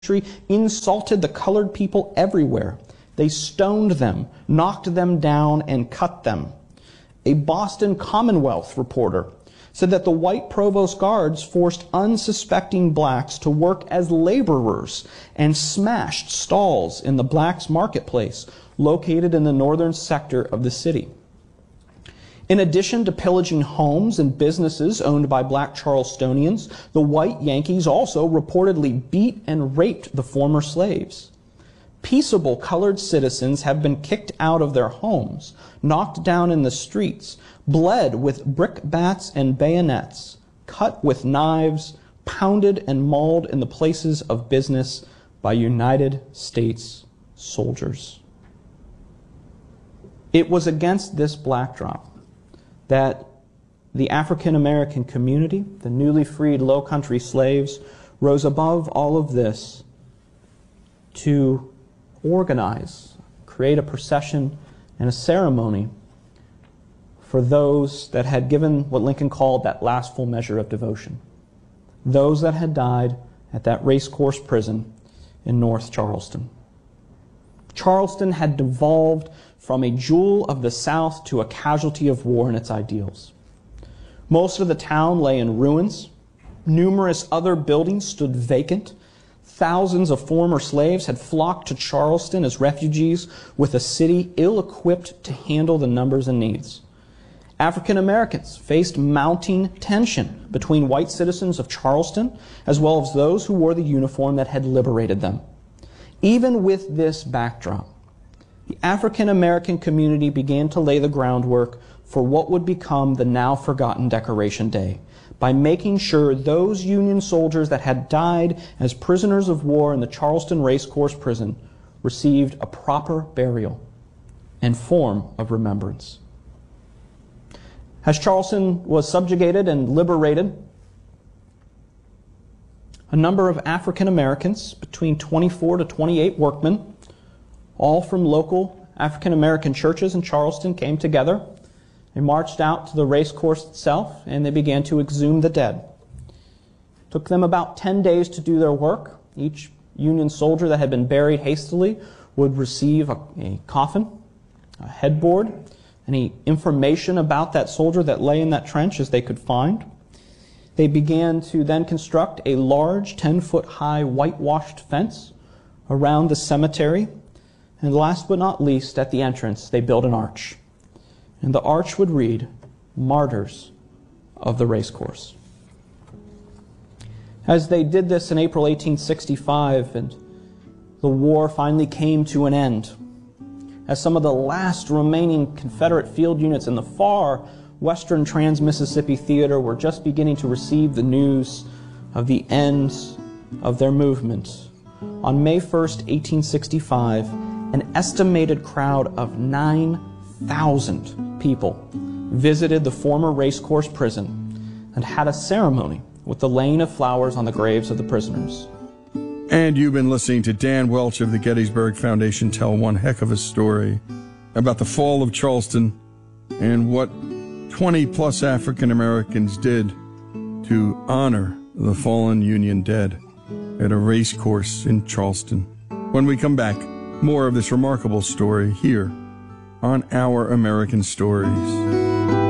insulted the colored people everywhere. They stoned them, knocked them down, and cut them. A Boston Commonwealth reporter said that the white provost guards forced unsuspecting blacks to work as laborers and smashed stalls in the blacks' marketplace located in the northern sector of the city. In addition to pillaging homes and businesses owned by black Charlestonians, the white Yankees also reportedly beat and raped the former slaves. Peaceable colored citizens have been kicked out of their homes, knocked down in the streets, bled with brickbats and bayonets, cut with knives, pounded and mauled in the places of business by United States soldiers. It was against this backdrop that the African American community, the newly freed Low Country slaves, rose above all of this to organize, create a procession and a ceremony for those that had given what Lincoln called that last full measure of devotion. Those that had died at that racecourse prison in North Charleston. Charleston had devolved from a jewel of the South to a casualty of war and its ideals. Most of the town lay in ruins. Numerous other buildings stood vacant. Thousands of former slaves had flocked to Charleston as refugees, with a city ill-equipped to handle the numbers and needs. African Americans faced mounting tension between white citizens of Charleston as well as those who wore the uniform that had liberated them. Even with this backdrop, the African American community began to lay the groundwork for what would become the now forgotten Decoration Day by making sure those Union soldiers that had died as prisoners of war in the Charleston Racecourse Prison received a proper burial and form of remembrance. As Charleston was subjugated and liberated, a number of African Americans, between 24 to 28 workmen, all from local African American churches in Charleston, came together. They marched out to the racecourse itself and they began to exhume the dead. It took them about 10 days to do their work. Each Union soldier that had been buried hastily would receive a coffin, a headboard, any information about that soldier that lay in that trench as they could find. They began to then construct a large 10-foot-high whitewashed fence around the cemetery. And last but not least, at the entrance, they built an arch. And the arch would read, Martyrs of the Racecourse. As they did this in April 1865, and the war finally came to an end, as some of the last remaining Confederate field units in the far western Trans-Mississippi Theater were just beginning to receive the news of the end of their movement, on May 1st, 1865, an estimated crowd of 9,000 people visited the former racecourse prison and had a ceremony with the laying of flowers on the graves of the prisoners. And you've been listening to Dan Welch of the Gettysburg Foundation tell one heck of a story about the fall of Charleston and what 20-plus African Americans did to honor the fallen Union dead at a racecourse in Charleston. When we come back, more of this remarkable story here on Our American Stories.